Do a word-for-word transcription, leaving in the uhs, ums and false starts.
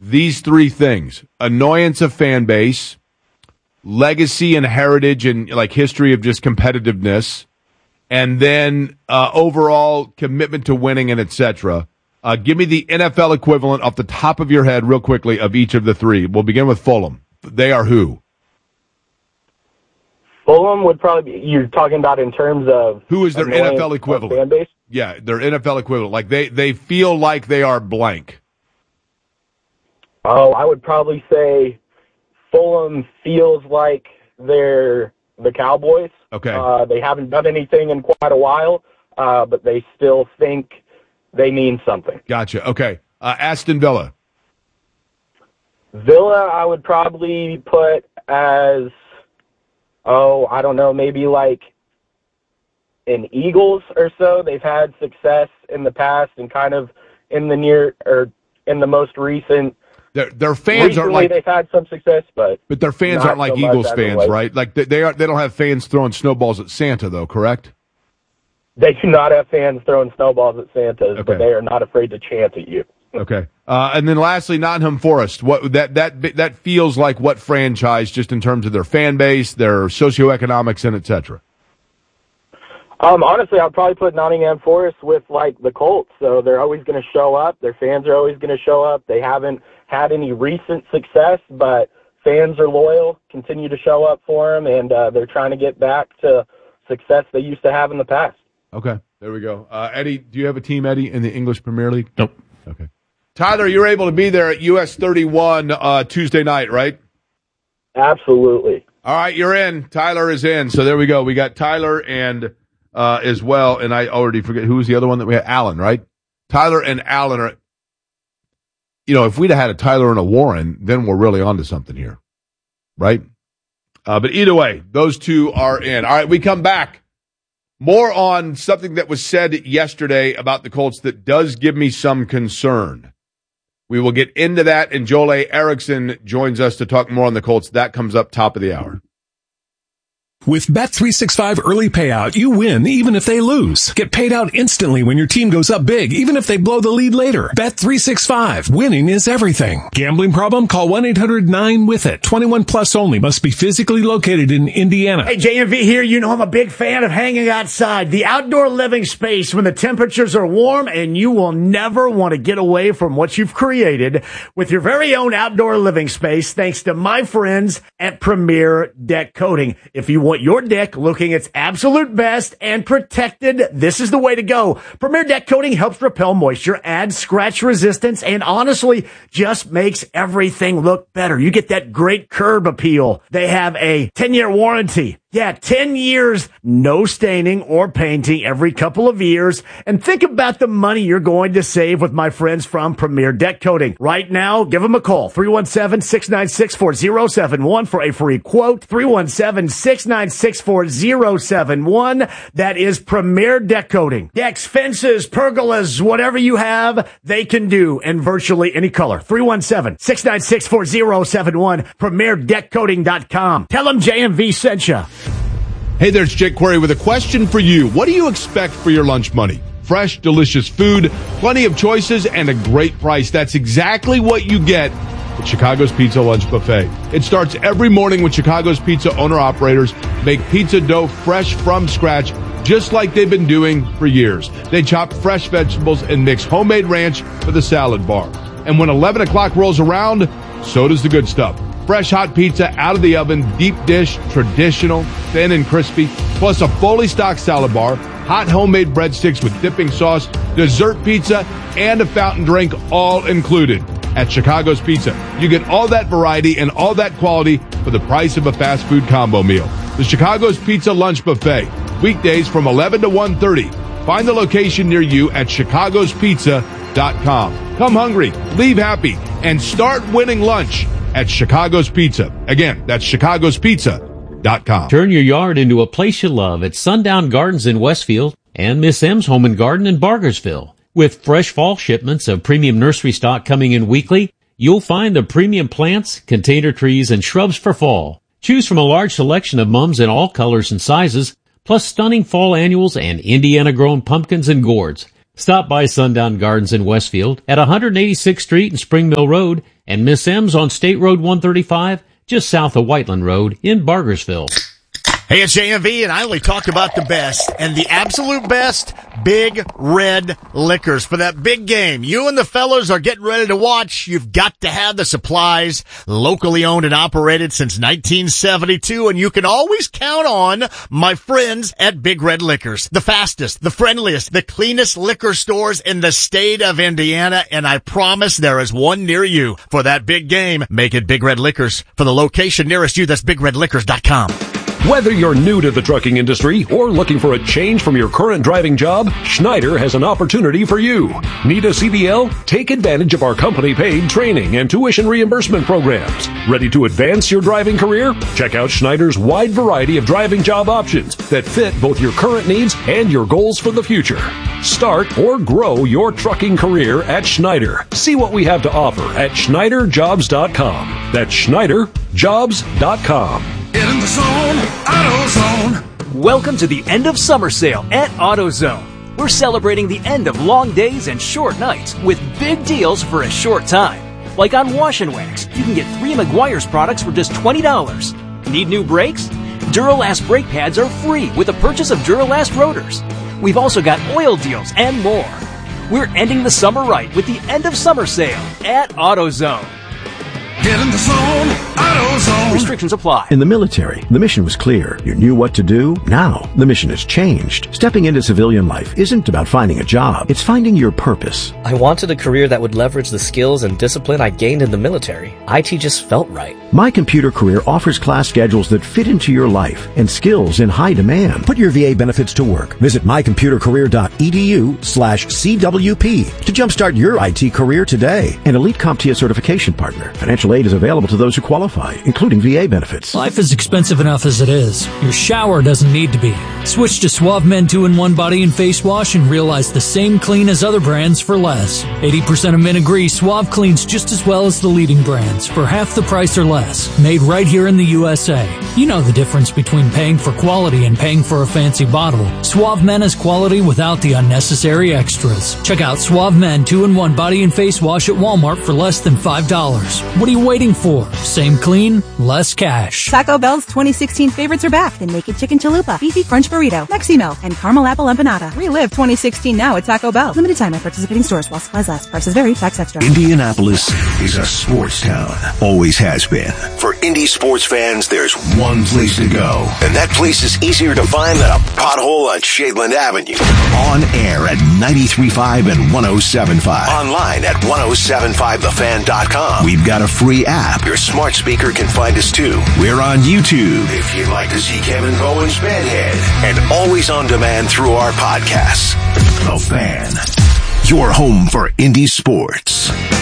these three things: annoyance of fan base, legacy and heritage and like history of just competitiveness, and then uh, overall commitment to winning and et cetera. Uh, give me the N F L equivalent off the top of your head real quickly of each of the three. We'll begin with Fulham. They are who? Fulham would probably be, you're talking about in terms of... Who is their N F L equivalent? Fan base? Yeah, their N F L equivalent. Like they, they feel like they are blank. Oh, I would probably say Fulham feels like they're the Cowboys. Okay. Uh, they haven't done anything in quite a while, uh, but they still think they mean something. Gotcha. Okay. Uh, Aston Villa. Villa, I would probably put as, oh, I don't know, maybe like an Eagles or so. They've had success in the past and kind of in the near or in the most recent. Their their fans recently aren't like they've had some success, but but their fans aren't like so much Eagles as it fans, was. right? Like they they, are, they don't have fans throwing snowballs at Santa, though. Correct? They do not have fans throwing snowballs at Santas, Okay. but they are not afraid to chant at you. Okay. Uh, and then lastly, Nottingham Forest. What that that that feels like what franchise, just in terms of their fan base, their socioeconomics, and et cetera. Um, honestly, I'd probably put Nottingham Forest with like the Colts. So they're always going to show up. Their fans are always going to show up. They haven't had any recent success, but fans are loyal, continue to show up for them, and uh, they're trying to get back to success they used to have in the past. Okay, there we go. Uh, Eddie, do you have a team, Eddie, in the English Premier League? Nope. Okay. Tyler, you're able to be there at U S thirty-one uh, Tuesday night, right? Absolutely. All right, you're in. Tyler is in. So there we go. We got Tyler and uh, as well, and I already forget who was the other one that we had. Alan, right? Tyler and Alan are. You know, if we'd have had a Tyler and a Warren, then we're really onto something here, right? Uh, but either way, those two are in. All right, we come back. More on something that was said yesterday about the Colts that does give me some concern. We will get into that, and Joel A. Erickson joins us to talk more on the Colts. That comes up top of the hour. With Bet three sixty-five Early Payout, you win even if they lose. Get paid out instantly when your team goes up big, even if they blow the lead later. Bet three sixty-five. Winning is everything. Gambling problem? Call one eight hundred nine with it. twenty-one plus only. Must be physically located in Indiana. Hey, J M V here. You know I'm a big fan of hanging outside. The outdoor living space when the temperatures are warm, and you will never want to get away from what you've created with your very own outdoor living space, thanks to my friends at Premier Deck Coating. If you want your deck looking its absolute best and protected, this is the way to go. Premier Deck Coating helps repel moisture, adds scratch resistance, and honestly just makes everything look better. You get that great curb appeal. They have a ten-year warranty. Yeah, ten years, no staining or painting every couple of years. And think about the money you're going to save with my friends from Premier Deck Coating. Right now, give them a call, three one seven, six nine six, four zero seven one for a free quote, three one seven, six nine six, four zero seven one. That is Premier Deck Coating. Decks, fences, pergolas, whatever you have, they can do in virtually any color. three one seven, six nine six, four zero seven one, premier deck coating dot com. Tell them J M V sent you. Hey there, it's Jake Query with a question for you. What do you expect for your lunch money? Fresh, delicious food, plenty of choices, and a great price. That's exactly what you get at Chicago's Pizza Lunch Buffet. It starts every morning when Chicago's Pizza owner-operators make pizza dough fresh from scratch, just like they've been doing for years. They chop fresh vegetables and mix homemade ranch with a salad bar. And when eleven o'clock rolls around, so does the good stuff. Fresh hot pizza out of the oven, deep dish, traditional, thin and crispy, plus a fully stocked salad bar, hot homemade breadsticks with dipping sauce, dessert pizza, and a fountain drink all included. At Chicago's Pizza, you get all that variety and all that quality for the price of a fast food combo meal. The Chicago's Pizza Lunch Buffet, weekdays from eleven to one thirty. Find the location near you at chicagos pizza dot com. Come hungry, leave happy, and start winning lunch at Chicago's Pizza. Again, that's chicagos pizza dot com. Turn your yard into a place you love at Sundown Gardens in Westfield and Miss M's Home and Garden in Bargersville. With fresh fall shipments of premium nursery stock coming in weekly, you'll find the premium plants, container trees, and shrubs for fall. Choose from a large selection of mums in all colors and sizes, plus stunning fall annuals and Indiana-grown pumpkins and gourds. Stop by Sundown Gardens in Westfield at one eighty-sixth Street and Spring Mill Road, and Miss M's on State Road one thirty-five, just south of Whiteland Road in Bargersville. Hey, it's J M V, and I only talked about the best, and the absolute best, Big Red Liquors. For that big game you and the fellas are getting ready to watch, you've got to have the supplies. Locally owned and operated since nineteen seventy-two, and you can always count on my friends at Big Red Liquors. The fastest, the friendliest, the cleanest liquor stores in the state of Indiana, and I promise there is one near you. For that big game, make it Big Red Liquors. For the location nearest you, that's big red liquors dot com. Whether you're new to the trucking industry or looking for a change from your current driving job, Schneider has an opportunity for you. Need a C D L? Take advantage of our company-paid training and tuition reimbursement programs. Ready to advance your driving career? Check out Schneider's wide variety of driving job options that fit both your current needs and your goals for the future. Start or grow your trucking career at Schneider. See what we have to offer at Schneider Jobs dot com. That's Schneider Jobs dot com. Get in the zone, AutoZone. Welcome to the end of summer sale at AutoZone. We're celebrating the end of long days and short nights with big deals for a short time. Like on Wash and Wax, you can get three Meguiar's products for just twenty dollars. Need new brakes? Duralast brake pads are free with the purchase of Duralast rotors. We've also got oil deals and more. We're ending the summer right with the end of summer sale at AutoZone. Get in the zone, AutoZone. Restrictions apply. In the military, the mission was clear. You knew what to do. Now, the mission has changed. Stepping into civilian life isn't about finding a job. It's finding your purpose. I wanted a career that would leverage the skills and discipline I gained in the military. I T just felt right. My Computer Career offers class schedules that fit into your life and skills in high demand. Put your V A benefits to work. Visit my computer career dot e d u slash C W P to jumpstart your I T career today. An Elite CompTIA certification partner. Financial aid is available to those who qualify, including V A benefits. Life is expensive enough as it is. Your shower doesn't need to be. Switch to Suave Men two in one Body and Face Wash and realize the same clean as other brands for less. eighty percent of men agree Suave cleans just as well as the leading brands for half the price or less. Made right here in the U S A. You know the difference between paying for quality and paying for a fancy bottle. Suave Men is quality without the unnecessary extras. Check out Suave Men two in one Body and Face Wash at Walmart for less than five dollars. What are you waiting for? Same clean, less cash. Taco Bell's twenty sixteen favorites are back. The Naked Chicken Chalupa, Beefy Crunch Burrito, Mexi Melt, and Caramel Apple Empanada. Relive twenty sixteen now at Taco Bell. Limited time at participating stores while supplies last. Prices vary. Tax extra. Indianapolis is a sports town. Always has been. For Indy sports fans, there's one place to go. And that place is easier to find than a pothole on Shadeland Avenue. On air at ninety-three point five and one oh seven point five. Online at ten seventy-five the fan dot com. We've got a free app. Your smart speaker can find us too. We're on YouTube if you'd like to see Kevin Bowen's Bedhead. And always on demand through our podcasts. The Fan. Your home for Indy sports.